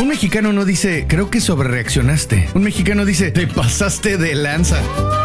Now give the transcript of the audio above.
Un mexicano no dice, creo que sobrereaccionaste. Un mexicano dice, te pasaste de lanza.